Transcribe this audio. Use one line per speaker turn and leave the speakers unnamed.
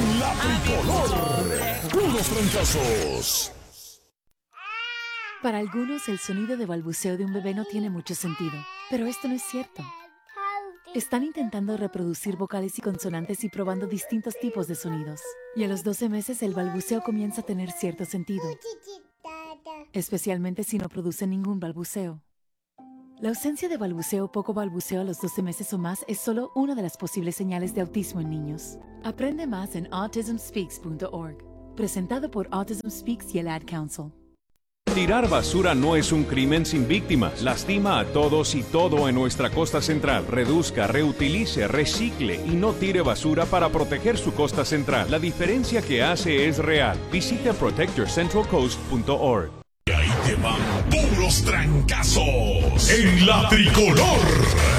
En la tricolor, puros trancazos.
Para algunos, el sonido de balbuceo de un bebé no tiene mucho sentido, pero esto no es cierto. Están intentando reproducir vocales y consonantes y probando distintos tipos de sonidos. Y a los 12 meses el balbuceo comienza a tener cierto sentido, especialmente si no produce ningún balbuceo. La ausencia de balbuceo o poco balbuceo a los 12 meses o más es solo una de las posibles señales de autismo en niños. Aprende más en autismspeaks.org, presentado por Autism Speaks y el Ad Council.
Tirar basura no es un crimen sin víctimas. Lastima a todos y todo en nuestra costa central. Reduzca, reutilice, recicle y no tire basura para proteger su costa central. La diferencia que hace es real. Visite protectyourcentralcoast.org.
Y ahí te van puros trancazos en la tricolor.